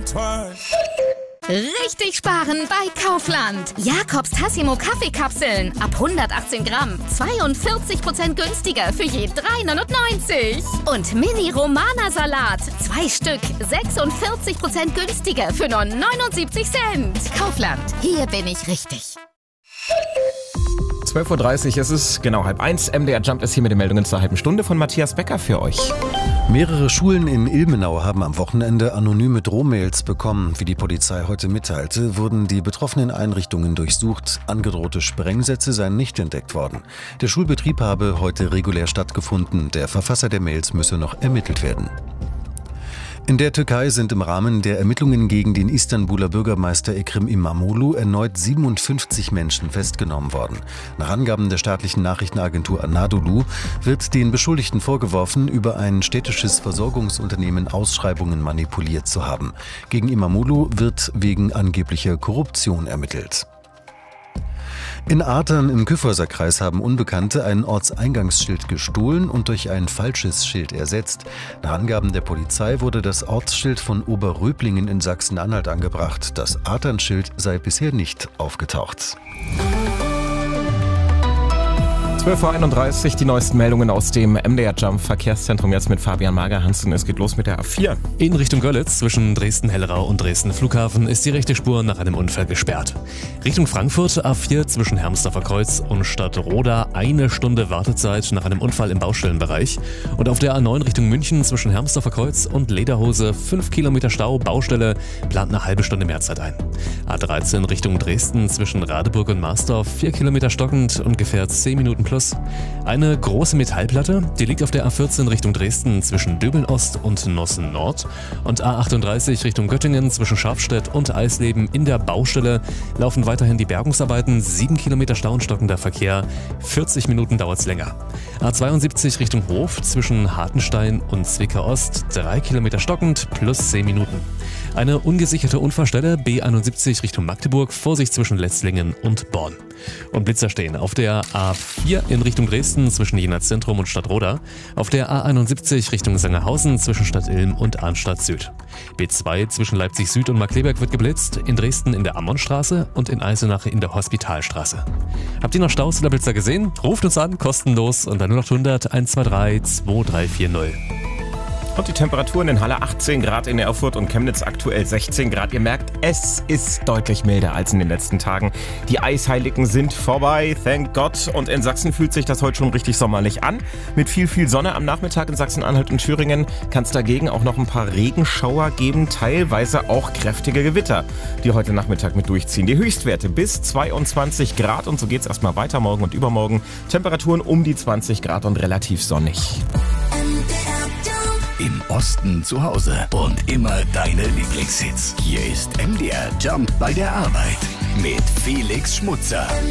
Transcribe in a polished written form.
Richtig sparen bei Kaufland. Jakobs Tassimo Kaffeekapseln ab 118 Gramm. 42% günstiger für je 3,99. Und Mini Romana Salat. 2 Stück. 46% günstiger für nur 79 Cent. Kaufland. Hier bin ich richtig. 12.30 Uhr, es ist genau 12:30. MDR Jump ist hier mit den Meldungen zur halben Stunde von Matthias Becker für euch. Mehrere Schulen in Ilmenau haben am Wochenende anonyme Drohmails bekommen. Wie die Polizei heute mitteilte, wurden die betroffenen Einrichtungen durchsucht. Angedrohte Sprengsätze seien nicht entdeckt worden. Der Schulbetrieb habe heute regulär stattgefunden. Der Verfasser der Mails müsse noch ermittelt werden. In der Türkei sind im Rahmen der Ermittlungen gegen den Istanbuler Bürgermeister Ekrem İmamoğlu erneut 57 Menschen festgenommen worden. Nach Angaben der staatlichen Nachrichtenagentur Anadolu wird den Beschuldigten vorgeworfen, über ein städtisches Versorgungsunternehmen Ausschreibungen manipuliert zu haben. Gegen İmamoğlu wird wegen angeblicher Korruption ermittelt. In Artern im Kyffhäuser-Kreis haben Unbekannte ein Ortseingangsschild gestohlen und durch ein falsches Schild ersetzt. Nach Angaben der Polizei wurde das Ortsschild von Oberröblingen in Sachsen-Anhalt angebracht. Das Arternschild sei bisher nicht aufgetaucht. 12.31 Uhr, die neuesten Meldungen aus dem MDR Jump Verkehrszentrum jetzt mit Fabian Mager-Hansen. Es geht los mit der A4. In Richtung Görlitz zwischen Dresden-Hellerau und Dresden-Flughafen ist die rechte Spur nach einem Unfall gesperrt. Richtung Frankfurt A4 zwischen Hermsdorfer Kreuz und Stadtroda 1 Stunde Wartezeit nach einem Unfall im Baustellenbereich. Und auf der A9 Richtung München zwischen Hermsdorfer Kreuz und Lederhose 5 Kilometer Stau, Baustelle, plant eine halbe Stunde Mehrzeit ein. A13 Richtung Dresden zwischen Radeburg und Marsdorf 4 Kilometer stockend, ungefähr 10 Minuten plus. Eine große Metallplatte, die liegt auf der A14 Richtung Dresden zwischen Döbeln Ost und Nossen Nord. Und A38 Richtung Göttingen zwischen Scharfstedt und Eisleben in der Baustelle laufen weiterhin die Bergungsarbeiten. 7 Kilometer Stau und stockender Verkehr, 40 Minuten dauert es länger. A72 Richtung Hof zwischen Hartenstein und Zwickau Ost, 3 Kilometer stockend plus 10 Minuten. Eine ungesicherte Unfallstelle B71 Richtung Magdeburg, Vorsicht zwischen Letzlingen und Born. Und Blitzer stehen auf der A4 in Richtung Dresden zwischen Jena Zentrum und Stadtroda, auf der A71 Richtung Sangerhausen zwischen Stadt Ilm und Arnstadt Süd. B2 zwischen Leipzig Süd und Markkleeberg wird geblitzt, in Dresden in der Ammonstraße und in Eisenach in der Hospitalstraße. Habt ihr noch Staus oder Blitzer gesehen? Ruft uns an, kostenlos unter 0800 123 2340. Und die Temperaturen in Halle 18 Grad, in Erfurt und Chemnitz aktuell 16 Grad. Ihr merkt, es ist deutlich milder als in den letzten Tagen. Die Eisheiligen sind vorbei, thank God. Und in Sachsen fühlt sich das heute schon richtig sommerlich an. Mit viel Sonne am Nachmittag in Sachsen-Anhalt und Thüringen kann es dagegen auch noch ein paar Regenschauer geben, teilweise auch kräftige Gewitter, die heute Nachmittag mit durchziehen. Die Höchstwerte bis 22 Grad und so geht es erstmal weiter morgen und übermorgen. Temperaturen um die 20 Grad und relativ sonnig. Im Osten zu Hause und immer deine Lieblingshits. Hier ist MDR Jump bei der Arbeit mit Felix Schmutzer.